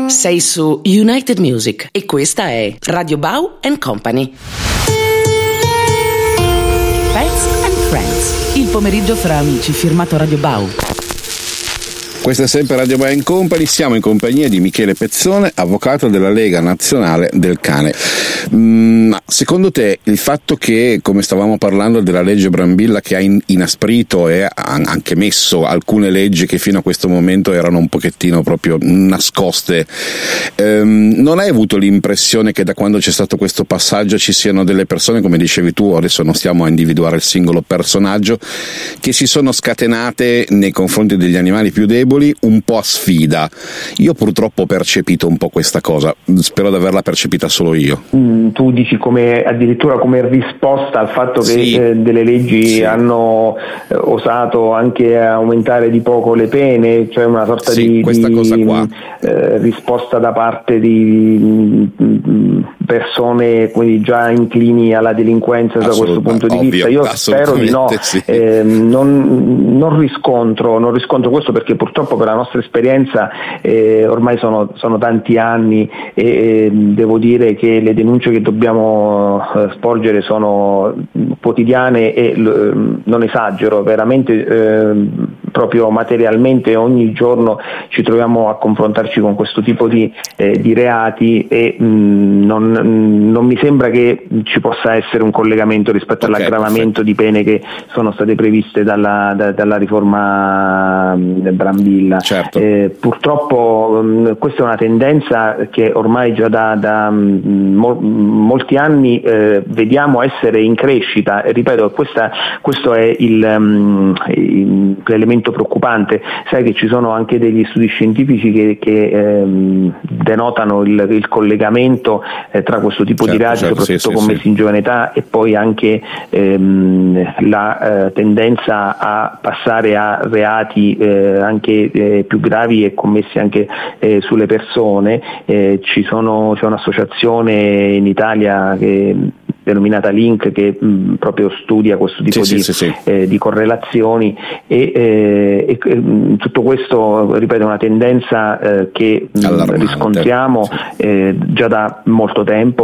Sei su United Music e questa è Radio Bau & Company. Pets and Friends, il pomeriggio fra amici firmato Radio Bau. Questa è sempre Radio Bau & Company, siamo in compagnia di Michele Pezzone, avvocato della Lega Nazionale del Cane. Ma secondo te il fatto che, come stavamo parlando della legge Brambilla, che ha inasprito e ha anche messo alcune leggi che fino a questo momento erano un pochettino proprio nascoste, non hai avuto l'impressione che da quando c'è stato questo passaggio ci siano delle persone, come dicevi tu, adesso non stiamo a individuare il singolo personaggio, che si sono scatenate nei confronti degli animali più deboli un po' a sfida? Io purtroppo ho percepito un po' questa cosa, spero di averla percepita solo io. Tu dici addirittura come risposta al fatto che delle leggi hanno osato anche aumentare di poco le pene, cioè una sorta di cosa qua. Risposta da parte di persone quindi già inclini alla delinquenza da questo punto di vista. Io spero di no, non riscontro questo, perché purtroppo per la nostra esperienza ormai sono tanti anni e devo dire che le denunce che dobbiamo sporgere sono quotidiane e non esagero, veramente proprio materialmente ogni giorno ci troviamo a confrontarci con questo tipo di reati e non mi sembra che ci possa essere un collegamento rispetto all'aggravamento di pene che sono state previste dalla riforma Brambilla. Certo. Purtroppo questa è una tendenza che ormai già da molti anni vediamo essere in crescita, e ripeto, questo è l'elemento preoccupante. Sai che ci sono anche degli studi scientifici che denotano il collegamento tra questo tipo di reati, soprattutto commessi in giovane età, e poi anche la tendenza a passare a reati anche più gravi e commessi anche sulle persone. C'è un'associazione in Italia denominata Link che proprio studia questo tipo di correlazioni e tutto questo, ripeto, è una tendenza che riscontriamo già da molto tempo